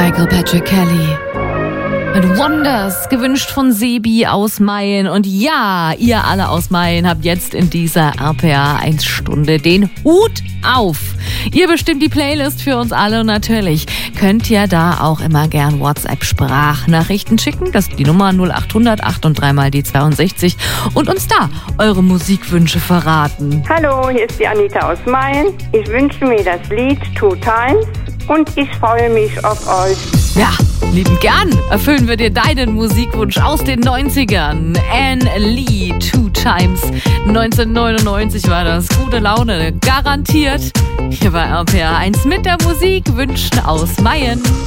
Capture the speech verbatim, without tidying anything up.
Michael Patrick Kelly mit Wonders, gewünscht von Sebi aus Mayen. Und ja, ihr alle aus Mayen habt jetzt in dieser R P R eins Stunde den Hut auf. Ihr bestimmt die Playlist für uns alle und natürlich könnt ihr da auch immer gern WhatsApp-Sprachnachrichten schicken. Das ist die Nummer null acht hundert acht und drei mal die zweiundsechzig und uns da eure Musikwünsche verraten. Hallo, hier ist die Anita aus Mayen. Ich wünsche mir das Lied Two Times und ich freue mich auf euch. Ja, lieben gern erfüllen wir dir deinen Musikwunsch aus den neunzigern. Anne Lee, Two Times. neunzehnhundertneunundneunzig war das. Gute Laune, garantiert. Hier bei R P R eins mit der Musik wünschen aus Mayen.